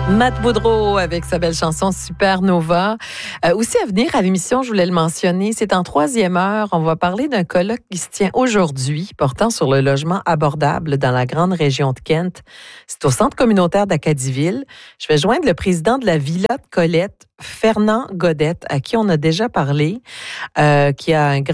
Matt Boudreau avec sa belle chanson Supernova. Aussi à venir à l'émission, je voulais le mentionner, c'est en 3e heure. On va parler d'un colloque qui se tient aujourd'hui portant sur le logement abordable dans la grande région de Kent. C'est au centre communautaire d'Acadieville. Je vais joindre le président de la Villa de Colette, Fernand Godette, à qui on a déjà parlé, qui a un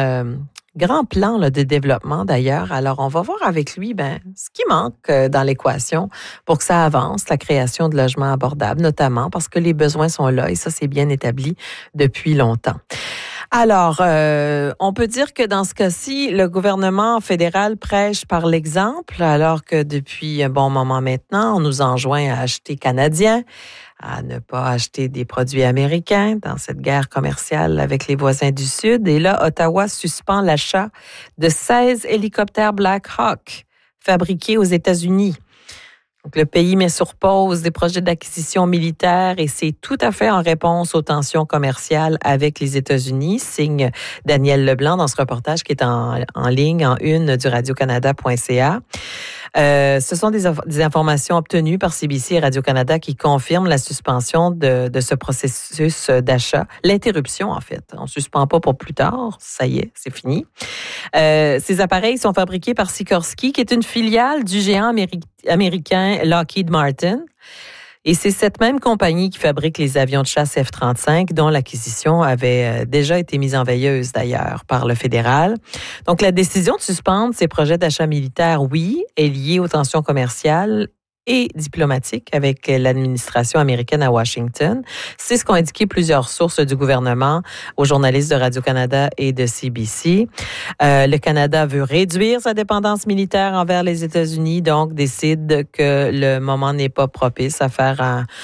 grand plan là, de développement d'ailleurs. Alors, on va voir avec lui ce qui manque dans l'équation pour que ça avance, la création de logements abordables, notamment parce que les besoins sont là et ça, c'est bien établi depuis longtemps. Alors, on peut dire que dans ce cas-ci, le gouvernement fédéral prêche par l'exemple, alors que depuis un bon moment maintenant, on nous enjoint à acheter canadien, à ne pas acheter des produits américains dans cette guerre commerciale avec les voisins du Sud. Et là, Ottawa suspend l'achat de 16 hélicoptères Black Hawk fabriqués aux États-Unis. Donc, le pays met sur pause des projets d'acquisition militaire et c'est tout à fait en réponse aux tensions commerciales avec les États-Unis, signe Daniel Leblanc dans ce reportage qui est en ligne, en une du radiocanada.ca. Ce sont des informations obtenues par CBC et Radio-Canada qui confirment la suspension de ce processus d'achat. L'interruption, en fait. On ne suspend pas pour plus tard. Ça y est, c'est fini. Ces appareils sont fabriqués par Sikorsky, qui est une filiale du géant américain Lockheed Martin. Et c'est cette même compagnie qui fabrique les avions de chasse F-35 dont l'acquisition avait déjà été mise en veilleuse d'ailleurs par le fédéral. Donc la décision de suspendre ces projets d'achat militaire, oui, est liée aux tensions commerciales et diplomatiques avec l'administration américaine à Washington. C'est ce qu'ont indiqué plusieurs sources du gouvernement aux journalistes de Radio-Canada et de CBC. Le Canada veut réduire sa dépendance militaire envers les États-Unis, donc décide que le moment n'est pas propice à faire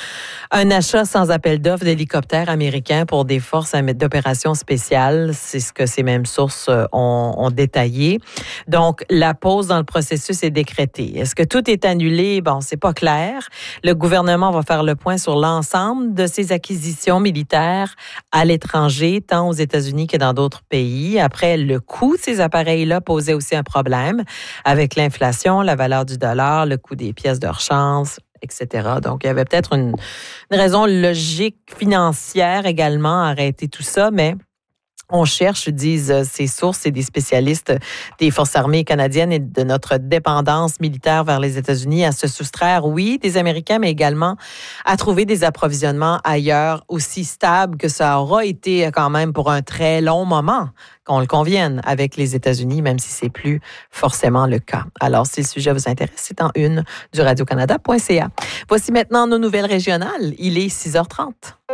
un achat sans appel d'offres d'hélicoptères américains pour des forces d'opération spéciales. C'est ce que ces mêmes sources ont détaillé. Donc, la pause dans le processus est décrétée. Est-ce que tout est annulé? Bon, c'est pas clair. Le gouvernement va faire le point sur l'ensemble de ses acquisitions militaires à l'étranger, tant aux États-Unis que dans d'autres pays. Après, le coût de ces appareils-là posait aussi un problème avec l'inflation, la valeur du dollar, le coût des pièces de rechange, etc. Donc, il y avait peut-être une raison logique financière également à arrêter tout ça, mais on cherche, disent ces sources et des spécialistes des forces armées canadiennes et de notre dépendance militaire vers les États-Unis à se soustraire, oui, des Américains, mais également à trouver des approvisionnements ailleurs aussi stables que ça aura été quand même pour un très long moment, qu'on le convienne, avec les États-Unis, même si c'est plus forcément le cas. Alors, si le sujet vous intéresse, c'est en une du radiocanada.ca. Voici maintenant nos nouvelles régionales. Il est 6h30.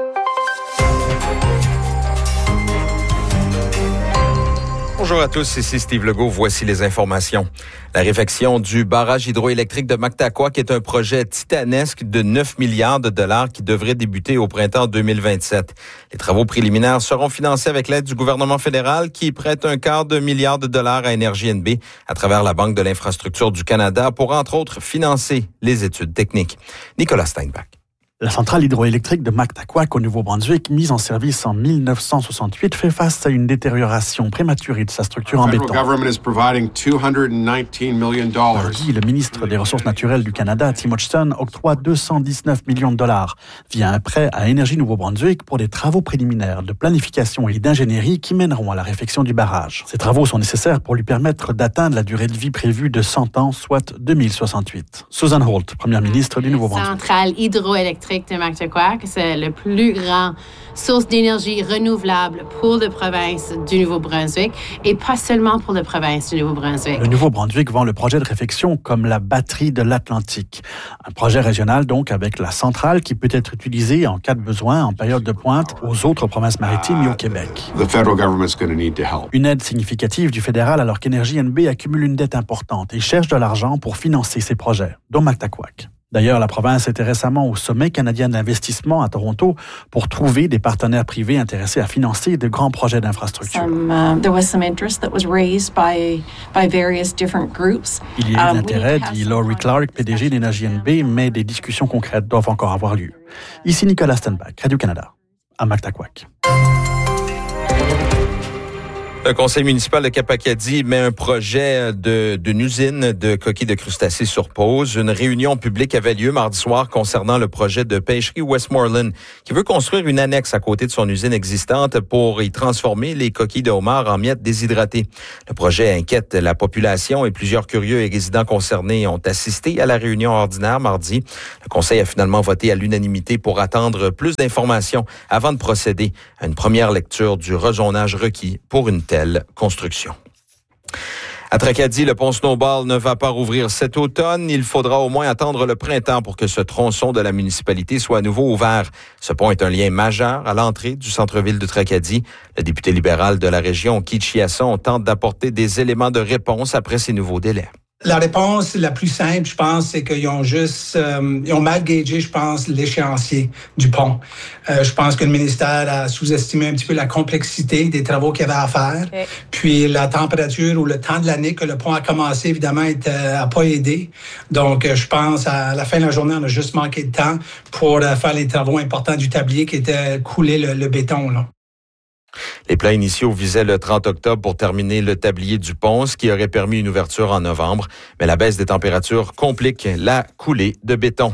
Bonjour à tous, ici Steve Legault. Voici les informations. La réfection du barrage hydroélectrique de Mactaquac est un projet titanesque de 9 milliards de dollars qui devrait débuter au printemps 2027. Les travaux préliminaires seront financés avec l'aide du gouvernement fédéral qui prête $250 million à Énergie NB à travers la Banque de l'infrastructure du Canada pour, entre autres, financer les études techniques. Nicolas Steinbach. La centrale hydroélectrique de Mactaquac au Nouveau-Brunswick, mise en service en 1968, fait face à une détérioration prématurée de sa structure en béton. Mardi, le ministre des Ressources naturelles du Canada, Tim Hodgson, octroie $219 millions via un prêt à Énergie Nouveau-Brunswick pour des travaux préliminaires de planification et d'ingénierie qui mèneront à la réfection du barrage. Ces travaux sont nécessaires pour lui permettre d'atteindre la durée de vie prévue de 100 ans, soit 2068. Susan Holt, première ministre du Nouveau-Brunswick. Centrale hydroélectrique de Mactaquac, c'est le plus grand source d'énergie renouvelable pour la province du Nouveau-Brunswick et pas seulement pour la province du Nouveau-Brunswick. Le Nouveau-Brunswick vend le projet de réfection comme la batterie de l'Atlantique. Un projet régional donc avec la centrale qui peut être utilisée en cas de besoin en période de pointe aux autres provinces maritimes et au Québec. Une aide significative du fédéral alors qu'Énergie NB accumule une dette importante et cherche de l'argent pour financer ses projets, dont Mactaquac. D'ailleurs, la province était récemment au sommet canadien d'investissement à Toronto pour trouver des partenaires privés intéressés à financer de grands projets d'infrastructure. There was some interest that was raised by various different groups. Il y a eu de l'intérêt, dit Laurie Clark, PDG d'Énergie NB, mais des discussions concrètes doivent encore avoir lieu. Ici Nicolas Stenbach, Radio-Canada, à Mactaquac. Le conseil municipal de Cap-Acadie met un projet d'une usine de coquilles de crustacés sur pause. Une réunion publique avait lieu mardi soir concernant le projet de pêcherie Westmoreland qui veut construire une annexe à côté de son usine existante pour y transformer les coquilles de homard en miettes déshydratées. Le projet inquiète la population et plusieurs curieux et résidents concernés ont assisté à la réunion ordinaire mardi. Le conseil a finalement voté à l'unanimité pour attendre plus d'informations avant de procéder à une première lecture du rezonage requis pour une telle construction. À Tracadie, le pont Snowball ne va pas rouvrir cet automne. Il faudra au moins attendre le printemps pour que ce tronçon de la municipalité soit à nouveau ouvert. Ce pont est un lien majeur à l'entrée du centre-ville de Tracadie. Le député libéral de la région, Keith Chiasson, tente d'apporter des éléments de réponse après ces nouveaux délais. La réponse la plus simple, je pense, c'est qu'ils ont ils ont mal gagé, je pense, l'échéancier du pont. Je pense que le ministère a sous-estimé un petit peu la complexité des travaux qu'il y avait à faire. Okay. Puis la température ou le temps de l'année que le pont a commencé, évidemment, n'a pas aidé. Donc, je pense, à la fin de la journée, on a juste manqué de temps pour faire les travaux importants du tablier qui était couler le béton, là. Les plans initiaux visaient le 30 octobre pour terminer le tablier du pont, ce qui aurait permis une ouverture en novembre. Mais la baisse des températures complique la coulée de béton.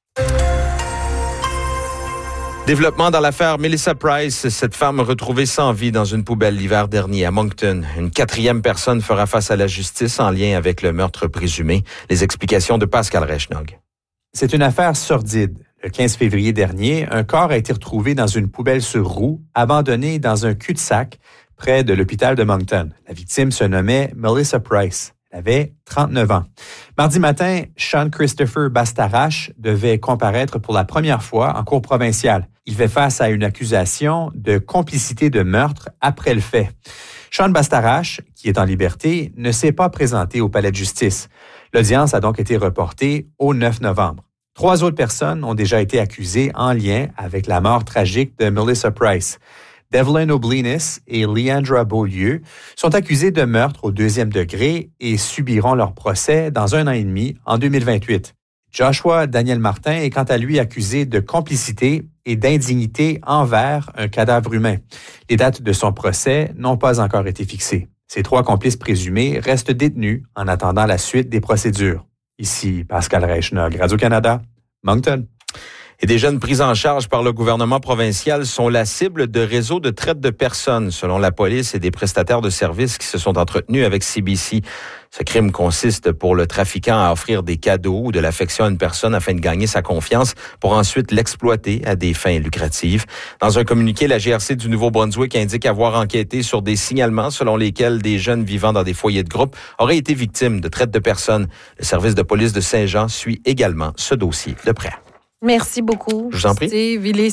Développement dans l'affaire Melissa Price, cette femme retrouvée sans vie dans une poubelle l'hiver dernier à Moncton. Une 4e personne fera face à la justice en lien avec le meurtre présumé. Les explications de Pascal Reichnog. C'est une affaire sordide. Le 15 février dernier, un corps a été retrouvé dans une poubelle sur roues, abandonné dans un cul-de-sac près de l'hôpital de Moncton. La victime se nommait Melissa Price. Elle avait 39 ans. Mardi matin, Sean Christopher Bastarache devait comparaître pour la première fois en cour provinciale. Il fait face à une accusation de complicité de meurtre après le fait. Sean Bastarache, qui est en liberté, ne s'est pas présenté au palais de justice. L'audience a donc été reportée au 9 novembre. 3 autres personnes ont déjà été accusées en lien avec la mort tragique de Melissa Price. Devlin O'Blinis et Leandra Beaulieu sont accusés de meurtre au 2e degré et subiront leur procès dans 1 an et demi en 2028. Joshua Daniel Martin est quant à lui accusé de complicité et d'indignité envers un cadavre humain. Les dates de son procès n'ont pas encore été fixées. Ces 3 complices présumés restent détenus en attendant la suite des procédures. Ici Pascal Reichnog, Radio-Canada, Moncton. Et des jeunes pris en charge par le gouvernement provincial sont la cible de réseaux de traite de personnes, selon la police et des prestataires de services qui se sont entretenus avec CBC. Ce crime consiste pour le trafiquant à offrir des cadeaux ou de l'affection à une personne afin de gagner sa confiance pour ensuite l'exploiter à des fins lucratives. Dans un communiqué, la GRC du Nouveau-Brunswick indique avoir enquêté sur des signalements selon lesquels des jeunes vivant dans des foyers de groupe auraient été victimes de traite de personnes. Le service de police de Saint-Jean suit également ce dossier de près. Merci beaucoup. Je vous en prie. Steve, il est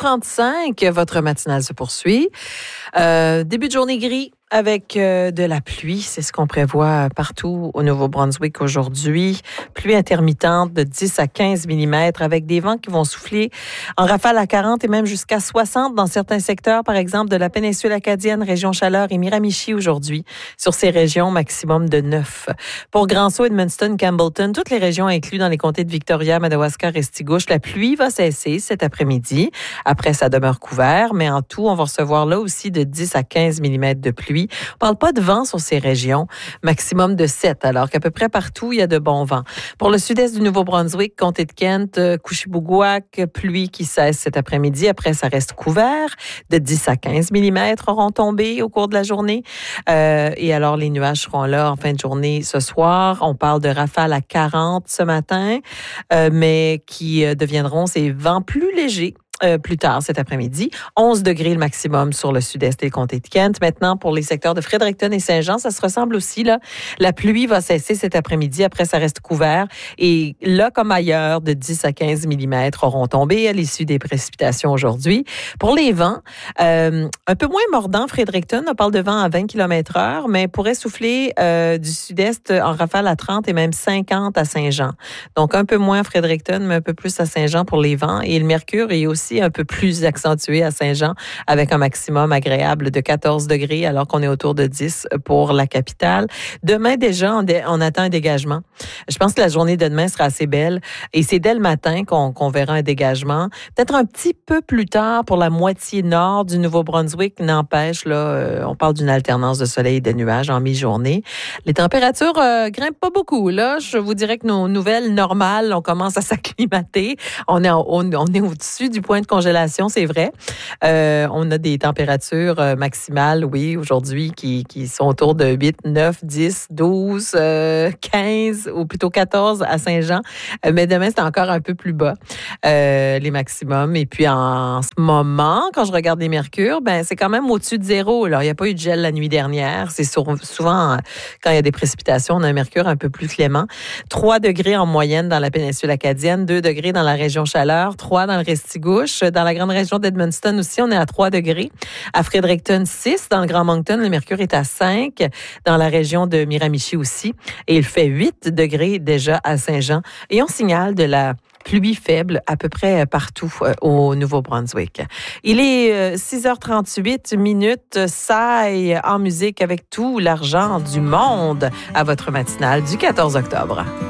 6h35. Votre matinale se poursuit. Début de journée gris avec de la pluie. C'est ce qu'on prévoit partout au Nouveau-Brunswick aujourd'hui. Pluie intermittente de 10 à 15 mm avec des vents qui vont souffler en rafale à 40 et même jusqu'à 60 dans certains secteurs, par exemple de la péninsule acadienne, région Chaleur et Miramichi aujourd'hui. Sur ces régions, maximum de 9. Pour Grand-Sault, Edmundston, Campbellton, toutes les régions incluses dans les comtés de Victoria, Madawaska, Restigouche, la pluie va cesser cet après-midi. Après, ça demeure couvert, mais en tout, on va recevoir là aussi de 10 à 15 mm de pluie. On parle pas de vent sur ces régions, maximum de 7, alors qu'à peu près partout, il y a de bons vents. Pour le sud-est du Nouveau-Brunswick, comté de Kent, Couchibougouac, pluie qui cesse cet après-midi. Après, ça reste couvert. De 10 à 15 mm auront tombé au cours de la journée. Et alors, les nuages seront là en fin de journée ce soir. On parle de rafales à 40 ce matin, mais qui deviendront ces vents plus légers. Plus tard cet après-midi. 11 degrés le maximum sur le sud-est et le comté de Kent. Maintenant, pour les secteurs de Fredericton et Saint-Jean, ça se ressemble aussi, là. La pluie va cesser cet après-midi. Après, ça reste couvert. Et là, comme ailleurs, de 10 à 15 mm auront tombé à l'issue des précipitations aujourd'hui. Pour les vents, un peu moins mordant, Fredericton. On parle de vent à 20 km/h, mais pourrait souffler du sud-est en rafale à 30 et même 50 à Saint-Jean. Donc, un peu moins à Fredericton, mais un peu plus à Saint-Jean pour les vents. Et le mercure est aussi aussi un peu plus accentué à Saint-Jean avec un maximum agréable de 14 degrés alors qu'on est autour de 10 pour la capitale. Demain déjà, on attend un dégagement. Je pense que la journée de demain sera assez belle et c'est dès le matin qu'on verra un dégagement. Peut-être un petit peu plus tard pour la moitié nord du Nouveau-Brunswick. N'empêche, là, on parle d'une alternance de soleil et de nuages en mi-journée. Les températures grimpent pas beaucoup. Là, je vous dirais que nos nouvelles normales, on commence à s'acclimater. On est au-dessus du point de congélation, c'est vrai. On a des températures maximales, oui, aujourd'hui, qui sont autour de 8, 9, 10, 12, 15 ou plutôt 14 à Saint-Jean. Mais demain, c'est encore un peu plus bas, les maximums. Et puis, en ce moment, quand je regarde les mercures, ben c'est quand même au-dessus de zéro. Alors, il n'y a pas eu de gel la nuit dernière. C'est souvent, quand il y a des précipitations, on a un mercure un peu plus clément. 3 degrés en moyenne dans la péninsule acadienne, 2 degrés dans la région Chaleur, 3 dans le Restigouche. Dans la grande région d'Edmundston aussi, on est à 3 degrés. À Fredericton, 6. Dans le Grand Moncton, le mercure est à 5. Dans la région de Miramichi aussi. Et il fait 8 degrés déjà à Saint-Jean. Et on signale de la pluie faible à peu près partout au Nouveau-Brunswick. Il est 6h38 minutes. Saille en musique avec tout l'argent du monde à votre matinale du 14 octobre.